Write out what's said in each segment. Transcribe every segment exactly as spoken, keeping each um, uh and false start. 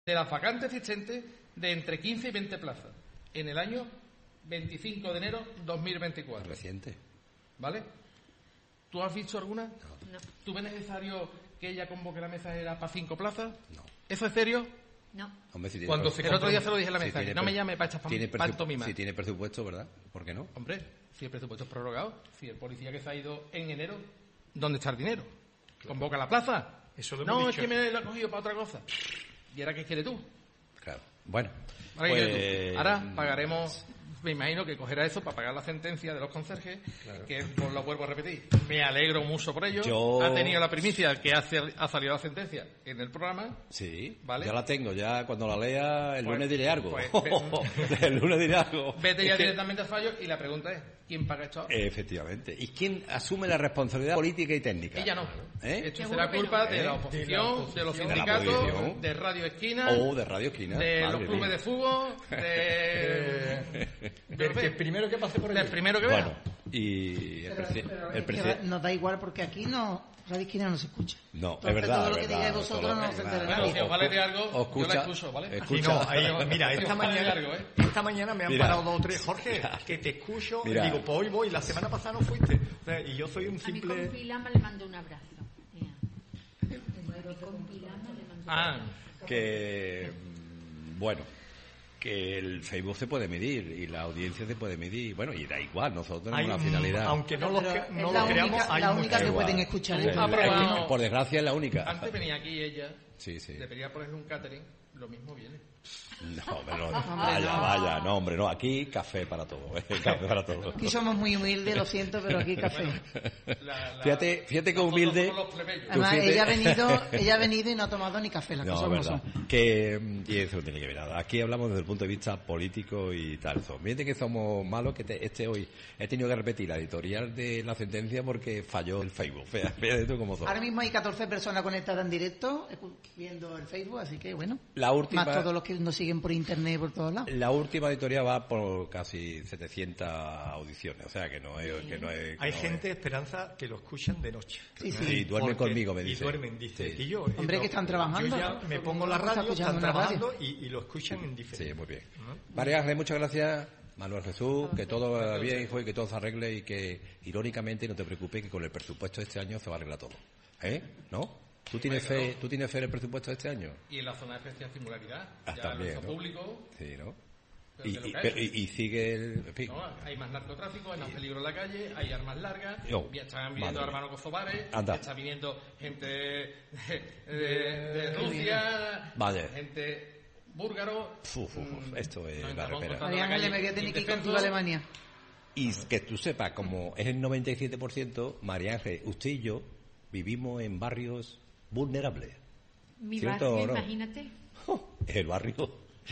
de las vacantes existentes de entre quince y veinte plazas en el año veinticinco de enero dos mil veinticuatro. Reciente. ¿Vale? ¿Tú has visto alguna? No. ¿Tú ves necesario que ella convoque la mesa era para cinco plazas? No. ¿Eso es serio? No. Hombre, si tiene Cuando presu- el otro día se lo dije en la si mesa, tiene que no me pre- llame para echar tiene pan- presu- pantomima. Si tiene presupuesto, ¿verdad? ¿Por qué no? Hombre, si el presupuesto es prorrogado, si el policía que se ha ido en enero, ¿dónde está el dinero? ¿Convoca la plaza? Eso lo hemos No, dicho. es que me lo ha cogido para otra cosa. ¿Y ahora qué quieres tú? Claro. Bueno, Ahora, ¿qué quieres pues... tú? Ahora pagaremos, me imagino que cogerá eso para pagar la sentencia de los conserjes, que pues, lo vuelvo a repetir. Me alegro mucho por ello. Yo- Ha tenido la primicia que ha, ha salido la sentencia en el programa. Sí, Vale. ya la tengo, ya cuando la lea el Pues- lunes diré algo. pues, el lunes diré algo. Vete ya Es que- directamente al fallo y la pregunta es, ¿quién paga esto ahora? Efectivamente. ¿Y quién asume la responsabilidad política y técnica? Ella no. ¿Eh? Esto Seguro será que culpa no. de, la ¿Eh? oposición, De la oposición. de los De la sindicatos, oposición. de Radio Esquina, O de Radio Esquina. de Madre los clubes mía. de fútbol, de... Del que primero que pase por del allí. primero que Bueno, vea. y el, Pero, presi- pero el es que presi- nos da igual porque aquí no, Radio Esquina no se escucha. No, es Entonces, verdad, todo lo es que verdad, digáis vosotros todo- no es se verdad. entera Bueno, nadie. si os vale de algo, os yo la escucha- excuso, ¿vale? escucha- Aquí no, ahí- mira, Si os esta vale de mañana, algo, ¿eh? esta mañana me han Mira. parado dos o tres. Jorge, que te escucho. Mira. Digo, pues hoy voy. La semana pasada no fuiste. O sea, y yo soy un A mi simple... compilama le mando un abrazo. Mira. A mi compilama le mando un Ah, que mm, bueno, que el Facebook se puede medir y la audiencia se puede medir, bueno, y da igual, nosotros tenemos Hay una un- finalidad. aunque no lo, Pero que- es no la lo creamos, única, hay la un única que motivo. pueden escuchar. Sí, ¿eh? Ah, pero es que, no. por desgracia es la única. antes venía aquí ella, Sí, sí. debería ponerle un catering, lo mismo viene. No, pero vaya, vaya, no, hombre, no, aquí café para todo, ¿eh? Café para todo. Aquí somos muy humildes, lo siento, pero aquí café. La- la- Fíjate, fíjate que nosotros humilde. somos los plebeyos. Tú Además, fíjate- ella ha venido, ella ha venido y no ha tomado ni café, las No, cosas es como verdad. son. Que, mm, y eso no tiene que ver nada. Aquí hablamos desde el punto de vista político y tal. Fíjate que somos malos, que te- este hoy he tenido que repetir la editorial de la sentencia porque falló el Facebook. Fíjate, fíjate tú cómo son. Ahora mismo hay catorce personas conectadas en directo, escu- viendo el Facebook, así que bueno. La última, Más todos los que nos siguen por internet y por todos lados. la última editorial va por casi setecientas audiciones, o sea que no es... Que no es que Hay no gente, es- Esperanza, que lo escuchan de noche. Sí, sí. Sí, duermen Porque- conmigo, me Y dice. duermen, dice. Sí. Y yo, Hombre, y que están trabajando. Yo ya me pongo la Está radio, escuchando están una radio. trabajando y, y lo escuchan en diferente. Sí, muy bien. ¿No? María Ángeles, muchas gracias. Manuel Jesús, que todo vaya bien, hijo, y que todo se arregle y que, irónicamente, no te preocupes, que con el presupuesto de este año se va a arreglar todo. ¿Eh? ¿No? ¿Tú tienes Bueno, fe, ¿tú tienes fe en el presupuesto de este año? Y en la zona de especial singularidad, Ah, ya también, lo hizo ¿no? público, Sí, ¿no? pero Y, que lo y- que hay. pero- y- y sigue el... en fin. No, hay más narcotráfico, hay más peligro en la calle, hay armas largas, Yo, ya están viniendo madre hermanos kosovares, Anda. está viniendo gente de, de- de Rusia, Vale. gente búlgaro. Fu, fu, fu, mm, esto es nos la estamos repera. encontrando María en la Ángeles, calle me voy a tener que ir contigo indefensos. a Alemania. Y que tú sepas, como es el noventa y siete por ciento, María Ángeles, usted y yo vivimos en barrios vulnerables. Mi ¿Cierto barrio, o no? imagínate. El barrio,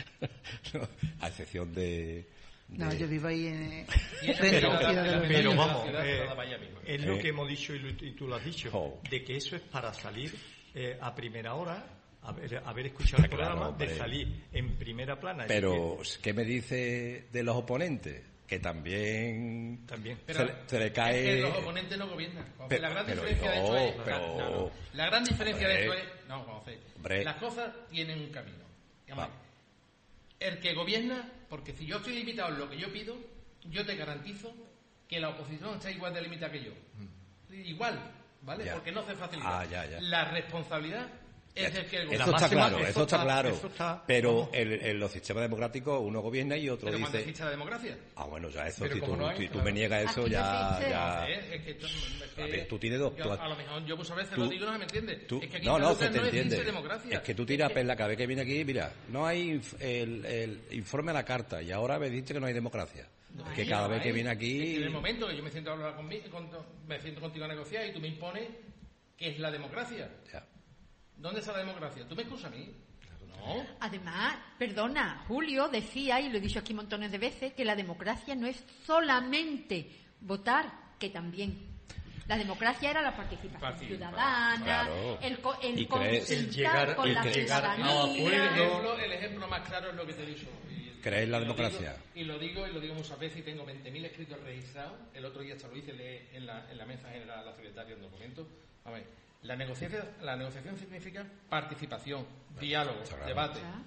no, a excepción de... No, de- yo vivo ahí en Y frente pero- a la ciudad de pero- la Pero la vamos, ciudad eh, se la vaya mismo. es lo Eh. que hemos dicho y, lo- y tú lo has dicho, Oh. de que eso es para salir eh, a primera hora, haber, haber escuchado el Claro, programa, hombre. de salir en primera plana. y Pero, ¿qué me dice de los oponentes? Que también... que- también. se, le- se le Es cae... que los oponentes no gobiernan. Juanfe. Pero- la gran pero diferencia de no, esto es... pero- no, no. La gran diferencia de esto Hombre. es... No, Juanfe. Hombre. Las cosas tienen un camino. Vamos, Va. el que gobierna, porque si yo estoy limitado en lo que yo pido, yo te garantizo que la oposición está igual de limitada que yo. Igual, ¿vale? Mm. Ya. Porque no se facilita. Ah, ya, ya. La responsabilidad es del que el Eso gobierna. La está máxima- claro, eso eso está está- claro. eso está- Pero vamos. en, en los sistemas democráticos uno gobierna y otro Pero cuando dice... existe la democracia. Ah, bueno, ya eso, Pero si tú, como no hay, si tú claro. me niegas eso, Aquí ya... existe. ya... ¿Eh? Es que, esto- es que- A ver, tú tienes dos- yo- tú- a lo mejor yo muchas veces tú- lo digo y no se me entiende. Tú- Es que aquí no, en no, Andalucía se te no existe entiende. democracia. Es que tú tiras perla cada vez que viene aquí, mira, no hay inf- el, el informe a la carta y ahora me dices que no hay democracia. No es que hay, cada no vez que hay. viene Es que aquí... en el momento que yo me siento a hablar conmigo, con- me siento contigo a negociar y tú me impones que es la democracia. Ya. ¿Dónde está la democracia? ¿Tú me excusas a mí? No. Además, perdona, Julio decía, y lo he dicho aquí montones de veces, que la democracia no es solamente votar, que también. La democracia era la participación Participa, ciudadana, claro. el, co- el Y crees- el consultar llegar- con el la llegar a ciudadanía. El acuerdo. ejemplo, el ejemplo más claro es lo que te he dicho. Y- ¿Crees en la y lo democracia? digo- Y lo digo y lo digo muchas veces y tengo veinte mil escritos registrados. El otro día hasta lo hice le- en la, en la mesa general a la secretaria un documento. A ver, La negociación, la negociación significa participación, diálogo, claro. debate. Claro.